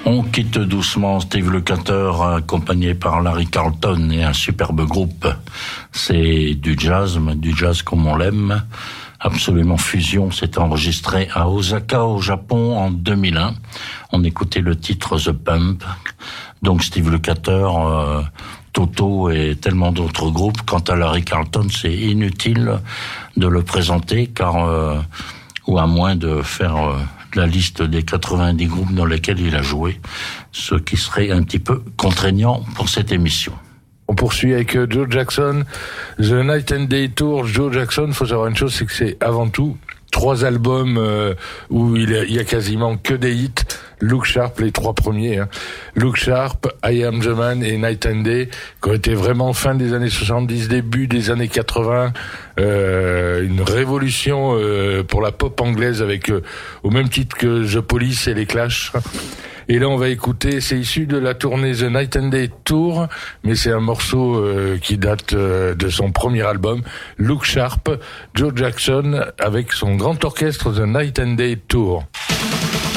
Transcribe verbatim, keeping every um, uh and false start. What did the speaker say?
On quitte doucement Steve Lukather, accompagné par Larry Carlton et un superbe groupe. C'est du jazz, mais du jazz comme on l'aime. Absolument fusion, c'est enregistré à Osaka, au Japon, en deux mille un. On écoutait le titre The Pump. Donc Steve Lukather, euh, Toto et tellement d'autres groupes. Quant à Larry Carlton, c'est inutile de le présenter, car euh, ou à moins de faire euh, la liste des quatre-vingt-dix groupes dans lesquels il a joué, ce qui serait un petit peu contraignant pour cette émission. On poursuit avec Joe Jackson, The Night and Day Tour. Joe Jackson, faut savoir une chose, c'est que c'est avant tout trois albums euh, où il y, a, il y a quasiment que des hits. Look Sharp, les trois premiers. Hein. Look Sharp, I Am the Man et Night and Day, qui ont été vraiment fin des années soixante-dix, début des années quatre-vingts. Euh, une révolution euh, pour la pop anglaise avec, euh, au même titre que The Police et les Clash. Et là, on va écouter, c'est issu de la tournée The Night and Day Tour, mais c'est un morceau euh, qui date euh, de son premier album, Look Sharp, Joe Jackson, avec son grand orchestre The Night and Day Tour.